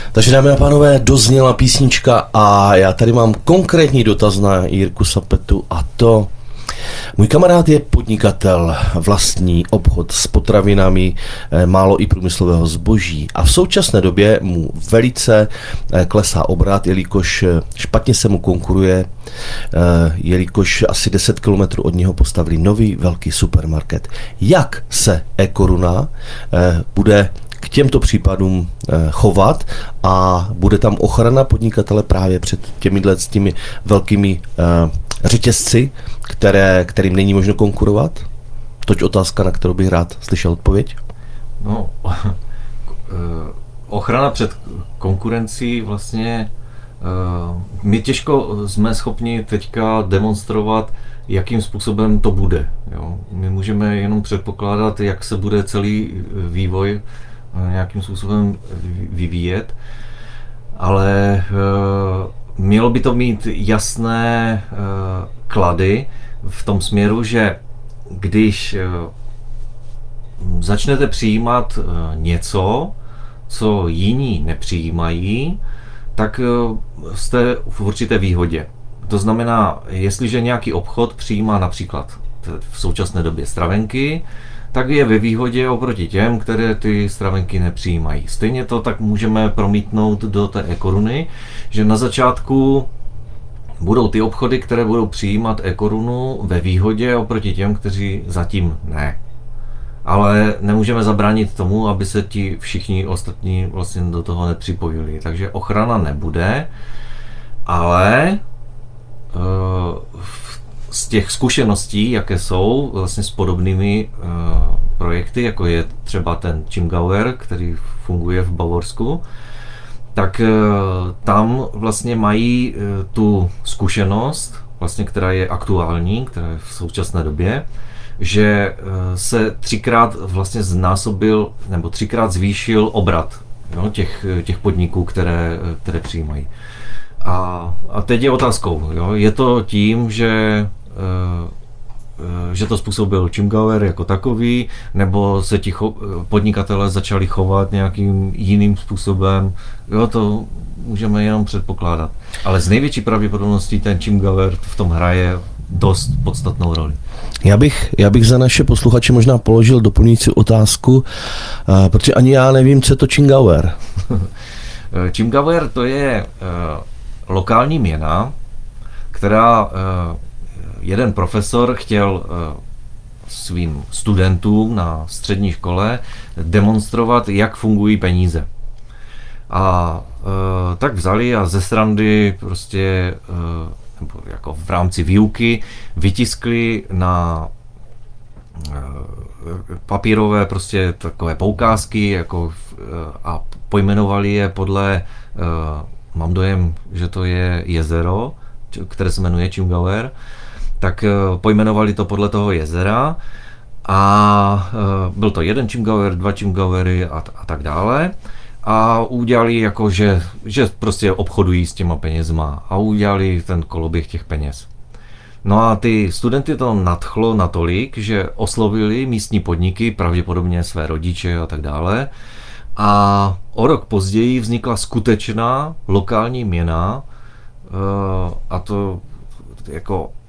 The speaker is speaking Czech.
Takže dámy a pánové, dozněla písnička a já tady mám konkrétní dotaz na Jirku Sapetu a to... Můj kamarád je podnikatel, vlastní obchod s potravinami, málo i průmyslového zboží a v současné době mu velice klesá obrat, jelikož špatně se mu konkuruje, jelikož asi 10 kilometrů od něho postavili nový velký supermarket. Jak se eKoruna bude k těmto případům chovat a bude tam ochrana podnikatele právě před těmi velkými řetězci, kterým není možno konkurovat? Toť otázka, na kterou bych rád slyšel odpověď. No, ochrana před konkurencí vlastně my těžko jsme schopni teďka demonstrovat, jakým způsobem to bude. Jo? My můžeme jenom předpokládat, jak se bude celý vývoj nějakým způsobem vyvíjet, ale mělo by to mít jasné klady v tom směru, že když začnete přijímat něco, co jiní nepřijímají, tak jste v určité výhodě. To znamená, jestliže nějaký obchod přijímá například v současné době stravenky, tak je ve výhodě oproti těm, které ty stravenky nepřijímají. Stejně to tak můžeme promítnout do té eKoruny, že na začátku budou ty obchody, které budou přijímat eKorunu ve výhodě oproti těm, kteří zatím ne. Ale nemůžeme zabránit tomu, aby se ti všichni ostatní vlastně do toho nepřipojili. Takže ochrana nebude, ale z těch zkušeností, jaké jsou vlastně s podobnými projekty, jako je třeba ten Chiemgauer, který funguje v Bavorsku, tak tam vlastně mají tu zkušenost, vlastně, která je aktuální, která je v současné době, že se třikrát vlastně znásobil nebo třikrát zvýšil obrat, jo, těch podniků, které přijímají. A teď je otázkou, jo, je to tím, že to způsobil Chiemgauer jako takový, nebo se ti podnikatelé začali chovat nějakým jiným způsobem, jo, to můžeme jenom předpokládat. Ale z největší pravděpodobností ten Chiemgauer v tom hraje dost podstatnou roli. Já bych za naše posluchače možná položil doplňující otázku, protože ani já nevím, co je to Chiemgauer. Chiemgauer to je lokální měna, která jeden profesor chtěl svým studentům na střední škole demonstrovat, jak fungují peníze. A tak vzali a ze srandy prostě nebo jako v rámci výuky vytiskli na papírové prostě takové poukázky jako, a pojmenovali je podle, mám dojem, že to je jezero, které se jmenuje Chiemgauer, tak pojmenovali to podle toho jezera a byl to jeden Chiemgauer, dva Chiemgauery a tak dále. A udělali jako, že prostě obchodují s těma penězma a udělali ten koloběh těch peněz. No a ty studenty to nadchlo natolik, že oslovili místní podniky, pravděpodobně své rodiče a tak dále. A o rok později vznikla skutečná lokální měna a to jako